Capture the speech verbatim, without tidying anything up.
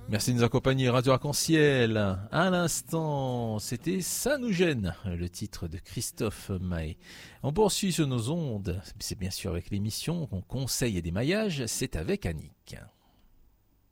Merci de nous accompagner, Radio Arc-en-Ciel. À l'instant, c'était Ça nous gêne, le titre de Christophe Mahé. On poursuit sur nos ondes, c'est bien sûr avec l'émission qu'on conseille et des maillages, c'est avec Annick.